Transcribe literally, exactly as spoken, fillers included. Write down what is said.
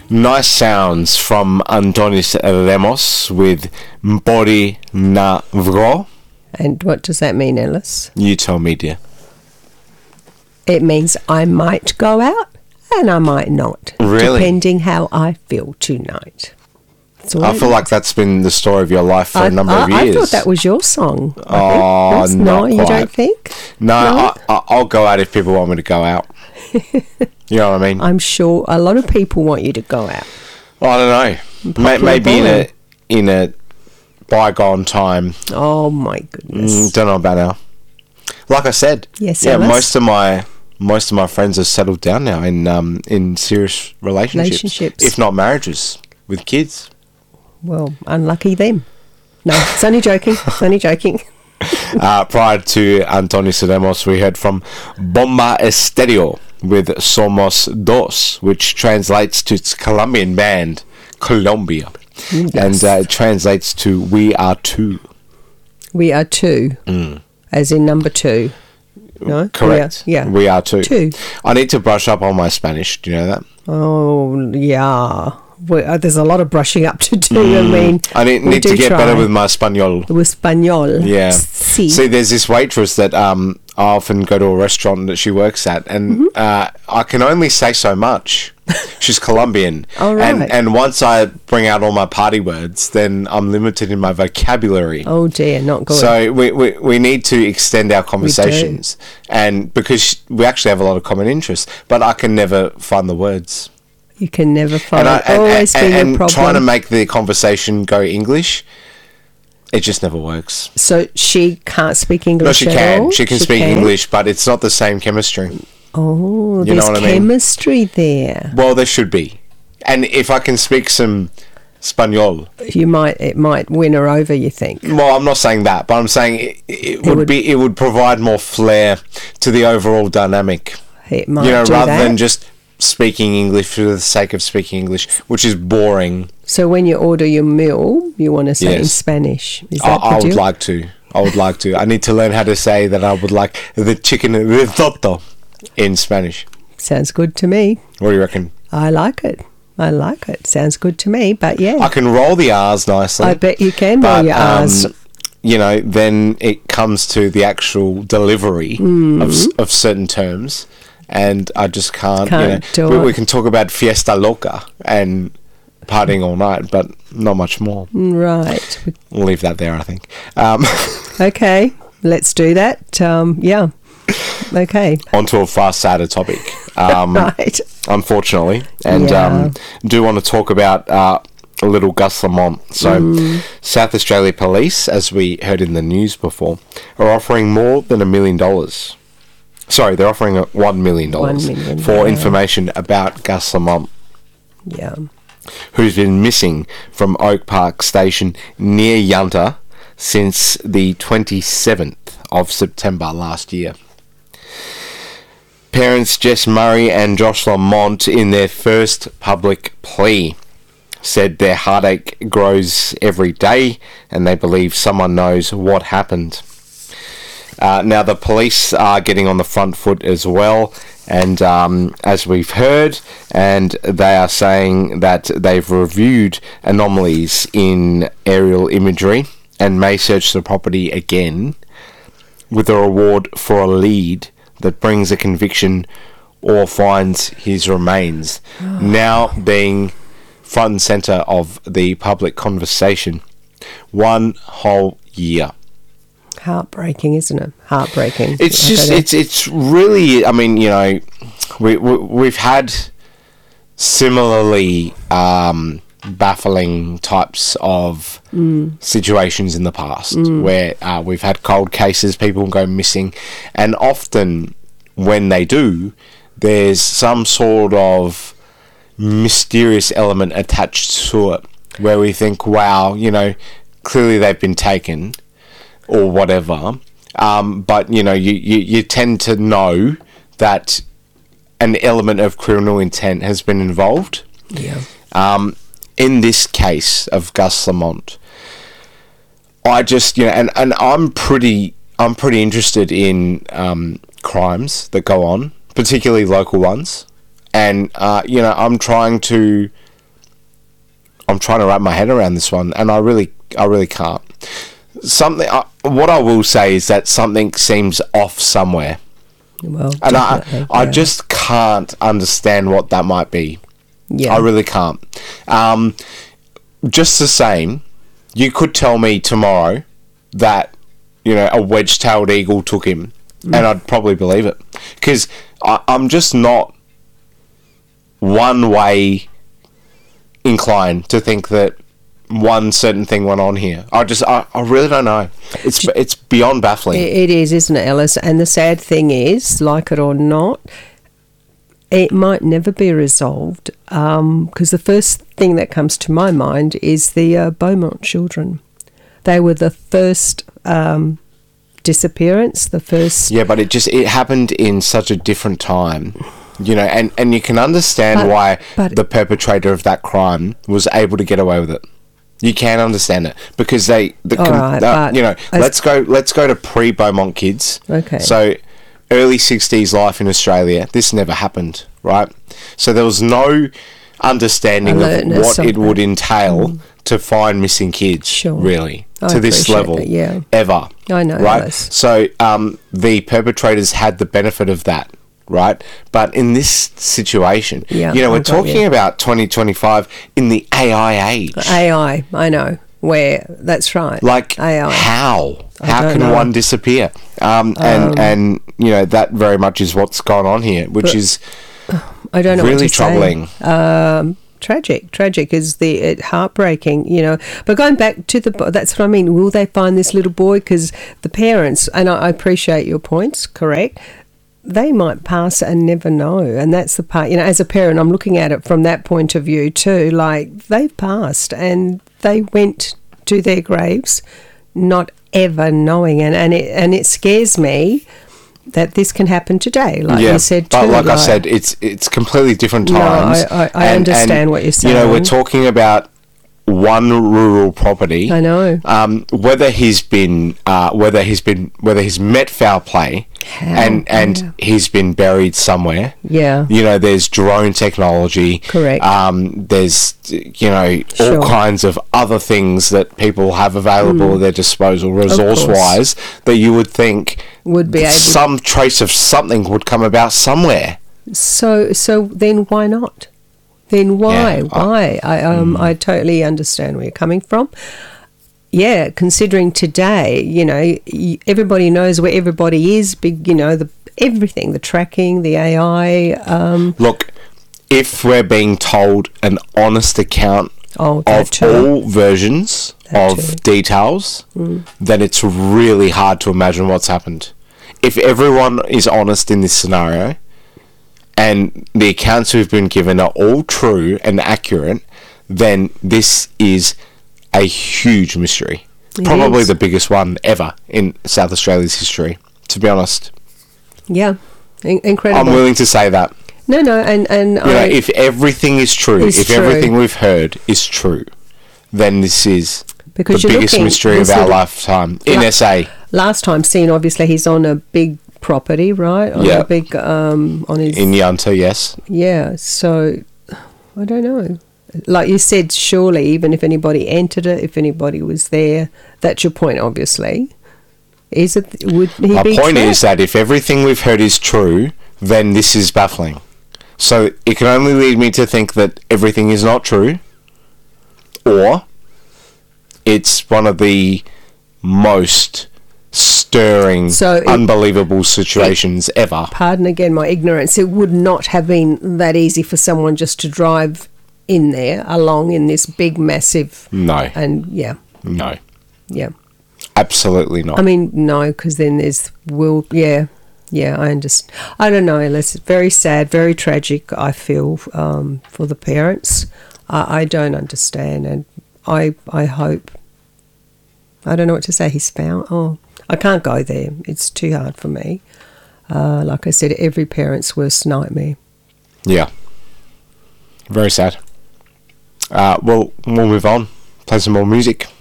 Nice sounds from Antonis Lemos with Mbori na Vro. And what does that mean, Ellis? You tell me, dear. It means I might go out and I might not. Really? Depending how I feel tonight. I feel like that's been the story of your life for I, a number I, of years. I thought that was your song. I Oh, think. not No, you quite. don't think? No, No? I, I, I'll go out if people want me to go out. You know what I mean? I'm sure a lot of people want you to go out. Well, I don't know. May, Popular maybe in boy. a in a bygone time. Oh, my goodness. Mm, don't know about now. Like I said, Yes, yeah, Ellis? most of my most of my friends are settled down now in um in serious relationships, Relationships. if not marriages, with kids. Well, unlucky them. No, it's only joking. It's only joking. Uh, prior to Antonio Lemos, we heard from Bomba Estéreo with Somos Dos, which translates to its Colombian band, Colombia. Yes. And uh, it translates to We Are Two. We are two, Mm. as in number two. No? Correct. We are, yeah. We Are Two. Two. I need to brush up on my Spanish. Do you know that? Oh, yeah. We, uh, there's a lot of brushing up to do. I mean, I need, we need to do get try. better with my Espanol. With Espanol. Yeah. Si. See, there's this waitress that um, I often go to a restaurant that she works at, and Mm-hmm. uh, I can only say so much. She's Colombian. All right. And, and once I bring out all my party words, then I'm limited in my vocabulary. Oh, dear, not good. So we, we, we need to extend our conversations, and because we actually have a lot of common interests, but I can never find the words. You can never find. And, I, and, Always and, be and a problem. trying to make the conversation go English, it just never works. So she can't speak English No, she at can. all? She can speak English, but it's not the same chemistry. Oh, You there's know what I mean? chemistry there. Well, there should be. And if I can speak some Espanol, You might, it might win her over, you think? well, I'm not saying that, but I'm saying it, it would, would- be it would provide more flair to the overall dynamic. It might You know, do rather that. than just speaking English for the sake of speaking English, which is boring. So when you order your meal, you want to say in Yes. Spanish. Is I, that I the would deal? like to. I would like to. I need to learn how to say that I would like the chicken risotto in Spanish. Sounds good to me. What do you reckon? I like it. I like it. Sounds good to me. But yeah, I can roll the R's nicely. I bet you can roll but, your R's. um, you know, then it comes to the actual delivery Mm. of, s- of certain terms, and I just can't. Can't you know, do we, it. we can talk about fiesta loca and partying all night, but not much more. Right. We'll leave that there, I think. Um, Okay. Let's do that. Um, yeah. Okay. onto a far sadder topic. Um, Right. unfortunately, and Yeah. um, do want to talk about uh, a little Gus Lamont. So, Mm. South Australia Police, as we heard in the news before, are offering more than a million dollars. Sorry, they're offering a one million dollars One million, for yeah. information about Gus Lamont, Yeah. who's been missing from Oak Park Station near Yunta since the twenty-seventh of September last year. Parents Jess Murray and Josh Lamont, in their first public plea, said their heartache grows every day and they believe someone knows what happened. Uh, now, the police are getting on the front foot as well, and um, as we've heard, and they are saying that they've reviewed anomalies in aerial imagery and may search the property again with a reward for a lead that brings a conviction or finds his remains, now being front and centre of the public conversation. One whole year. Heartbreaking, isn't it? Heartbreaking. It's I just, don't know. it's it's really, I mean, you know, we, we, we've had similarly um, baffling types of situations in the past where uh, we've had cold cases, people go missing, and often when they do, there's some sort of mysterious element attached to it where we think, wow, you know, clearly they've been taken or whatever, um, but you know, you, you, you tend to know that an element of criminal intent has been involved. Yeah. Um, in this case of Gus Lamont, I just, you know, and, and I'm pretty, I'm pretty interested in um, crimes that go on, particularly local ones, and uh, you know, I'm trying to I'm trying to wrap my head around this one, and I really, I really can't. Something. I, what I will say is that something seems off somewhere, Well, and I, definitely, I yeah. just can't understand what that might be. Yeah. I really can't. Um, just the same, you could tell me tomorrow that, you know, a wedge-tailed eagle took him, mm. and I'd probably believe it, because I'm just not one-way inclined to think that one certain thing went on here. I just, I, I really don't know. It's it's beyond baffling. It is, isn't it, Ellis? And the sad thing is, like it or not, it might never be resolved, because um, the first thing that comes to my mind is the uh, Beaumont children. They were the first um, disappearance, the first... Yeah, but it just, it happened in such a different time. You know, and, and you can understand but, why but, the perpetrator of that crime was able to get away with it. You can understand it because they, the com- right, uh, you know, let's go, let's go to pre-Beaumont kids. Okay. So, early sixties life in Australia, this never happened, right? So there was no understanding Alertness of what it of would that. entail mm. to find missing kids, Sure. really, I to this appreciate level, that, yeah. ever. I know, right? Alice. So um, the perpetrators had the benefit of that. Right, but in this situation, Yeah, you know, we're I got talking you. about twenty twenty-five in the A I age. A I, I know. Where, that's right. Like, A I. how? I How don't can know. one disappear? Um, and, Um, and, you know, that very much is what's gone on here, which But is I don't know really what to troubling. Say. Um, tragic, tragic is the it, heartbreaking, you know. But going back to the, that's what I mean. Will they find this little boy? Because the parents, and I, I appreciate your points, correct. They might pass and never know, and that's the part. You know, as a parent, I'm looking at it from that point of view too. Like they've passed and they went to their graves, not ever knowing, and and it and it scares me that this can happen today, like yeah, you said too. but like, like I said, it's it's completely different No, times. I- I- I understand what you're You know, we're saying. talking about one rural property. I know. Um, whether he's been, uh, whether he's been, whether he's met foul play, How? and and Yeah. he's been buried somewhere. Yeah. You know, there's drone technology. Correct. Um, there's, you know, Sure. all kinds of other things that people have available at their disposal, resource-wise, that you would think Would be able- some trace of something would come about somewhere. So so then why not? Then why? Yeah, I- why? I um I totally understand where you're coming from. Yeah, considering today, you know, y- everybody knows where everybody is. Big, you know, the everything, the tracking, the A I. Um, Look, if we're being told an honest account Oh, that of too. all versions That of too. details, then it's really hard to imagine what's happened. If everyone is honest in this scenario, and the accounts we've been given are all true and accurate, then this is a huge mystery. It Probably is. the biggest one ever in South Australia's history, to be honest. yeah, in- incredible. I'm willing to say that. no, no, and and You I, know, if everything is true, Is if true. everything we've heard is true, then this is Because the you're biggest looking- mystery of this our little- lifetime in Like- S A. last time seen, obviously he's on a big property, right? On Yeah. a big um on his In Yunta, yes. Yeah, so I don't know. Like you said, surely even if anybody entered it, if anybody was there, that's your point, obviously. Is it? Would he My be point trapped? is that if everything we've heard is true, then this is baffling. So it can only lead me to think that everything is not true, or it's one of the most stirring, So it- unbelievable situations ever. Pardon again my ignorance. It would not have been that easy for someone just to drive in there along in this big, massive, No, and yeah, no, yeah. absolutely not. I mean, no, because then there's will. Yeah, yeah. I understand. I don't know. It's very sad, very tragic. I feel um, for the parents. I, I don't understand, and I I hope. I don't know what to say. He's found. Oh, I can't go there. It's too hard for me. Uh, like I said, every parent's worst nightmare. Yeah. Very sad. Uh, well, we'll move on. Play some more music.